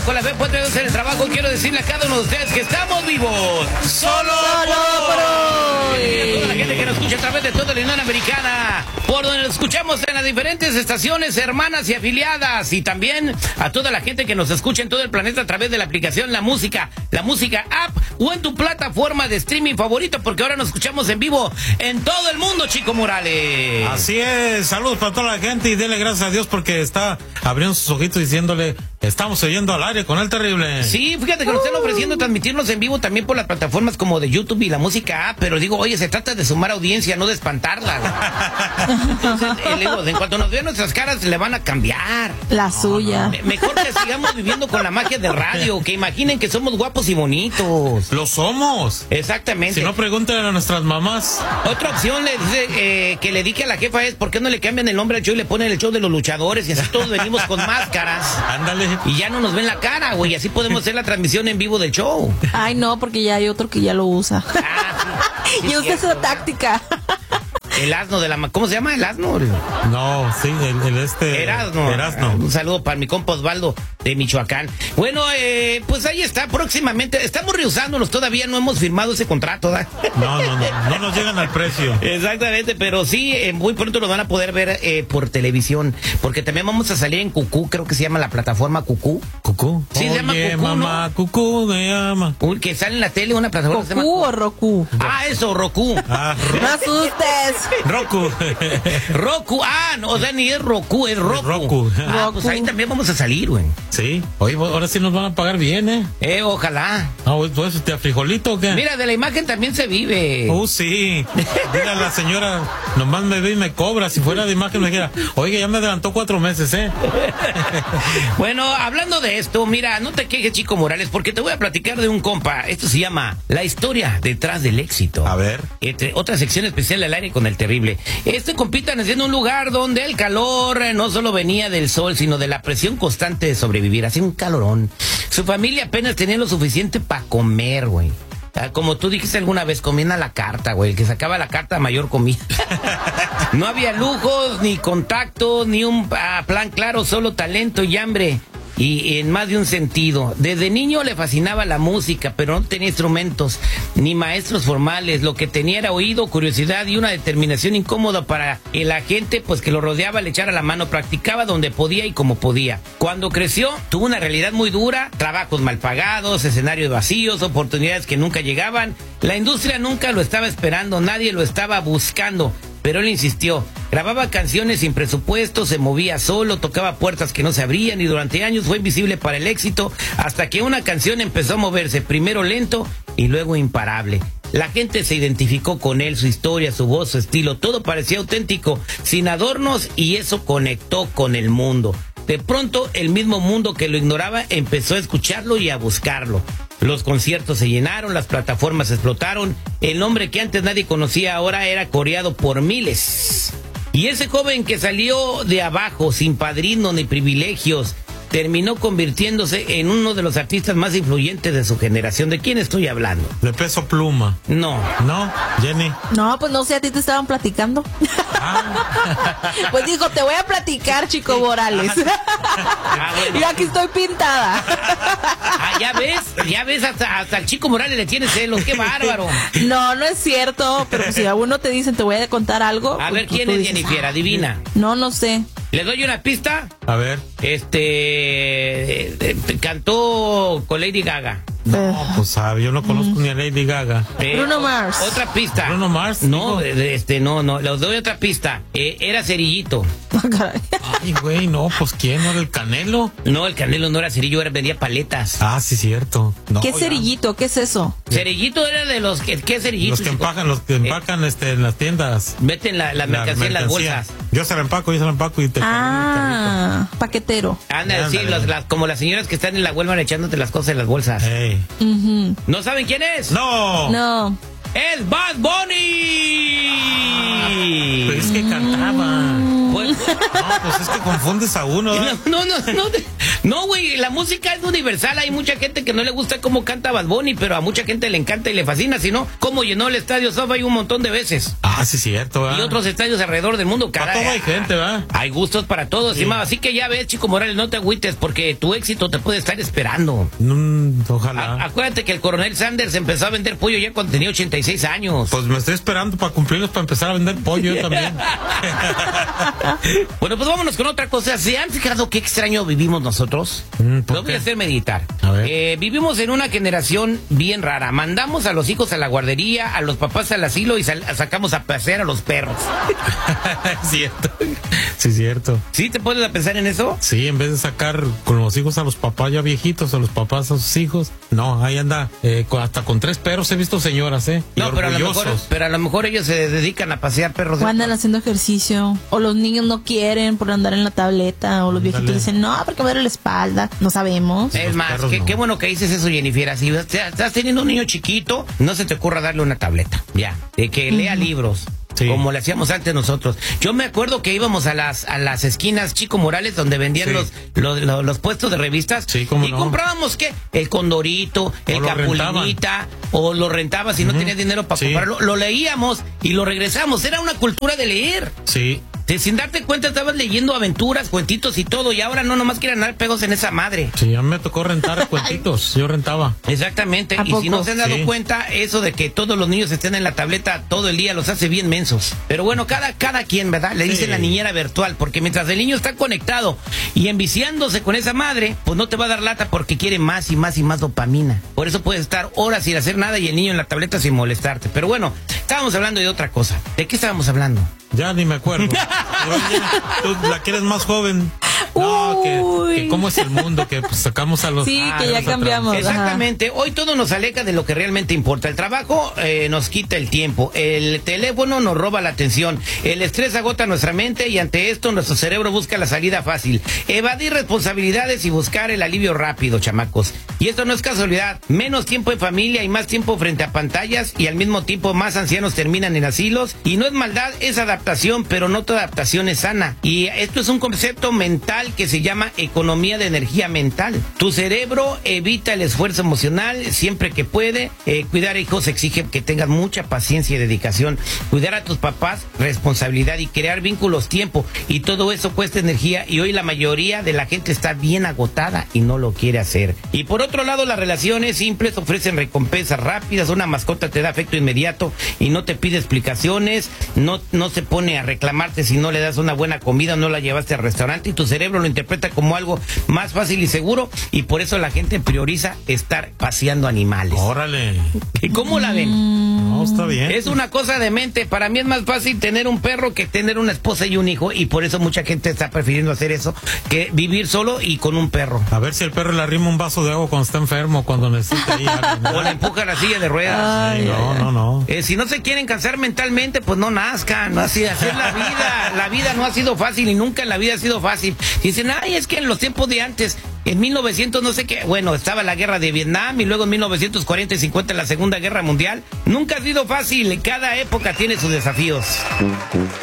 con la fe puede hacer el trabajo. Quiero decirle a cada uno de ustedes que estamos vivos. Solo por hoy. A toda la gente que nos escucha a través de toda la Unión Americana, por donde nos escuchamos en las diferentes estaciones hermanas y afiliadas, y también a toda la gente que nos escucha en todo el planeta a través de la aplicación La Música App, o en tu plataforma de streaming favorito, porque ahora nos escuchamos en vivo en todo el mundo, Chico Morales. Así es, saludos para toda la gente y denle gracias a Dios porque está abriendo sus ojitos diciéndole, estamos oyendo al aire con el terrible. Sí, fíjate que nos están ofreciendo transmitirnos en vivo también por las plataformas como de YouTube y La Música App, pero digo, oye, se trata de sumar audiencia, no de espantarla. Entonces, en cuanto nos vean nuestras caras, le van a cambiar. La suya. Mejor que sigamos viviendo con la magia de radio, que imaginen que somos guapos y bonitos. Lo somos. Exactamente. Si no, pregúntenle a nuestras mamás. Otra opción le dice, que le dije a la jefa es, ¿por qué no le cambian el nombre al show y le ponen el show de los luchadores? Y así todos venimos con máscaras. Ándale. Y ya no nos ven la cara, güey. Así podemos hacer la transmisión en vivo del show. Ay, no, porque ya hay otro que ya lo usa. Sí, y usa esa táctica. El asno de la... ¿Cómo se llama? ¿El asno? No, sí, Erasno. Un saludo para mi compa Osvaldo de Michoacán. Bueno, pues ahí está, próximamente. Estamos rehusándonos, todavía no hemos firmado ese contrato, ¿verdad? No nos llegan al precio. Exactamente, pero sí, muy pronto lo van a poder ver por televisión, porque también vamos a salir en Cucú, creo que se llama la plataforma Cucú. ¿Cucú? Sí, se llama Cucú, mamá, ¿no? Cucú me llama. Que sale en la tele, una plataforma que se llama... ¿Cucú o Roku? Ah, eso, Roku. No asustes. Roku. Roku, no, o sea, ni es Roku, es Roku. Roku. Pues ahí también vamos a salir, güey. Sí. Oye, ahora sí nos van a pagar bien, Ojalá. Pues, ¿te a frijolito o qué? Mira, de la imagen también se vive. Sí. Dile a la señora, nomás me ve y me cobra. Si fuera de imagen me dijera, oiga, ya me adelantó 4 meses, Bueno, hablando de esto, mira, no te quejes, Chico Morales, porque te voy a platicar de un compa. Esto se llama La historia detrás del éxito. A ver. Otra sección especial al aire con el terrible. Este compita nació en un lugar donde el calor no solo venía del sol, sino de la presión constante de sobrevivir. Hacía un calorón. Su familia apenas tenía lo suficiente para comer, güey. Como tú dijiste alguna vez, comían a la carta, güey. El que sacaba la carta mayor comía. No había lujos, ni contacto, ni un plan claro, solo talento y hambre. Y en más de un sentido. Desde niño le fascinaba la música, pero no tenía instrumentos ni maestros formales. Lo que tenía era oído, curiosidad y una determinación incómoda para que la gente pues que lo rodeaba le echara la mano. Practicaba donde podía y como podía. Cuando creció, tuvo una realidad muy dura, trabajos mal pagados, escenarios vacíos, oportunidades que nunca llegaban. La industria nunca lo estaba esperando, nadie lo estaba buscando. Pero él insistió, grababa canciones sin presupuesto, se movía solo, tocaba puertas que no se abrían y durante años fue invisible para el éxito hasta que una canción empezó a moverse, primero lento y luego imparable. La gente se identificó con él, su historia, su voz, su estilo, todo parecía auténtico, sin adornos, y eso conectó con el mundo. De pronto, el mismo mundo que lo ignoraba empezó a escucharlo y a buscarlo. Los conciertos se llenaron, las plataformas explotaron. El nombre que antes nadie conocía ahora era coreado por miles. Y ese joven que salió de abajo, sin padrino ni privilegios, terminó convirtiéndose en uno de los artistas más influyentes de su generación. ¿De quién estoy hablando? De Peso Pluma. No. ¿No, Jenny? No, pues no sé, a ti te estaban platicando. Pues dijo, te voy a platicar, Chico Morales. Bueno. Yo aquí estoy pintada. Ya ves, hasta el Chico Morales le tiene celos, qué bárbaro. No es cierto, pero si a uno te dicen, te voy a contar algo. A ver, pues, ¿quién es Jennifer? Adivina. No sé. ¿Le doy una pista? A ver. Cantó con Lady Gaga. No, pues sabe, yo no conozco ni a Lady Gaga. Bruno Mars. Otra pista. ¿Bruno Mars? No, no, les doy otra pista. Era Cerillito. Ay, güey, no, pues ¿quién? ¿No era el Canelo? No, el Canelo no era cerillo, vendía paletas. Ah, sí, cierto. No, ¿Qué cerillito? ¿Qué es eso? Cerillito era de los que... ¿Qué cerillito? Los que empacan en las tiendas. Meten la mercancía en las bolsas. Yo se la empaco y te paquetero. Anda, sí, como las señoras que están en la Walmart echándote las cosas en las bolsas. Hey. ¿No saben quién es? No. ¡Es Bad Bunny! Pero es que cantaba. Pues es que confundes a uno. No, güey, la música es universal. Hay mucha gente que no le gusta cómo canta Bad Bunny, pero a mucha gente le encanta y le fascina. Si no, cómo llenó el Estadio SoFi un montón de veces. Ah, sí, cierto, ¿verdad? Y otros estadios alrededor del mundo. Para todo hay gente, ¿verdad? Hay gustos para todos, Sí. Así que ya ves, Chico Morales, no te agüites porque tu éxito te puede estar esperando. Ojalá. Acuérdate que el coronel Sanders empezó a vender pollo ya cuando tenía 86 años. Pues me estoy esperando para cumplirlos, para empezar a vender pollo yo también. Bueno, pues vámonos con otra cosa. ¿Se han fijado qué extraño vivimos nosotros? ¿por Lo voy qué? a hacer meditar. A ver. Vivimos en una generación bien rara. Mandamos a los hijos a la guardería, a los papás al asilo y sacamos a pasear a los perros. Es cierto. Sí, cierto. ¿Sí te pones a pensar en eso? Sí, en vez de sacar con los hijos a los papás ya viejitos, a los papás a sus hijos, no, ahí anda, hasta con 3 perros he visto señoras, y No, pero orgullosos. a lo mejor ellos se dedican a pasear perros. O andan haciendo ejercicio, o los niños no quieren por andar en la tableta, o los viejitos Ándale. dicen, no, porque me duele la espalda, no sabemos. Es Los más, perros no. qué bueno que dices eso, Jennifer. Si estás teniendo un niño chiquito, no se te ocurra darle una tableta. Ya, de que lea libros. Sí. Como le hacíamos antes nosotros. Yo me acuerdo que íbamos a las esquinas Chico Morales donde vendían Sí. los puestos de revistas. Sí, cómo y no. comprábamos ¿qué? El Condorito, el lo Capulinita, o lo rentabas si no tenías dinero para Sí. comprarlo. Lo leíamos y lo regresamos. Era una cultura de leer. Sí. Sin darte cuenta estabas leyendo aventuras, cuentitos y todo. Y ahora no nomás quieren dar pegos en esa madre. Sí, a mí me tocó rentar cuentitos, yo rentaba. Exactamente, ¿A y si no poco? se han dado Sí. cuenta, eso de que todos los niños estén en la tableta todo el día los hace bien mensos. Pero bueno, cada quien, ¿verdad? Le dice Sí. la niñera virtual, porque mientras el niño está conectado y enviciándose con esa madre, pues no te va a dar lata porque quiere más y más y más dopamina. Por eso puedes estar horas sin hacer nada y el niño en la tableta sin molestarte. Pero bueno, estábamos hablando de otra cosa. ¿De qué estábamos hablando? Ya ni me acuerdo. Tú la quieres más joven. No, Uy. que cómo es el mundo, que pues, sacamos a los... Sí, que ya los cambiamos. atrás. Exactamente, hoy todo nos aleja de lo que realmente importa. El trabajo nos quita el tiempo, el teléfono nos roba la atención, el estrés agota nuestra mente y ante esto nuestro cerebro busca la salida fácil, evadir responsabilidades y buscar el alivio rápido, chamacos. Y esto no es casualidad, menos tiempo en familia y más tiempo frente a pantallas y al mismo tiempo más ancianos terminan en asilos y no es maldad, es adaptación, pero no toda adaptación es sana. Y esto es un concepto mental que se llama economía de energía mental. Tu cerebro evita el esfuerzo emocional siempre que puede. Cuidar a hijos exige que tengas mucha paciencia y dedicación. Cuidar a tus papás, responsabilidad y crear vínculos, tiempo. Y todo eso cuesta energía y hoy la mayoría de la gente está bien agotada y no lo quiere hacer. Y por otro lado, las relaciones simples ofrecen recompensas rápidas. Una mascota te da afecto inmediato y no te pide explicaciones. No se pone a reclamarte si no le das una buena comida o no la llevaste al restaurante y tu cerebro lo interpreta como algo más fácil y seguro y por eso la gente prioriza estar paseando animales. Órale. ¿Y cómo la ven? No, está bien. Es una cosa de mente. Para mí es más fácil tener un perro que tener una esposa y un hijo y por eso mucha gente está prefiriendo hacer eso que vivir solo y con un perro. A ver si el perro le arrima un vaso de agua cuando está enfermo, cuando necesita ir O le empuja a la silla de ruedas. Sí, no. Si no se quieren cansar mentalmente, pues no nazcan. Así es la vida. La vida no ha sido fácil y nunca en la vida ha sido fácil. Dicen, ay, es que en los tiempos de antes, en 1900 no sé qué, bueno, estaba la guerra de Vietnam y luego en 1940 y 50 la Segunda Guerra Mundial. Nunca ha sido fácil. Cada época tiene sus desafíos.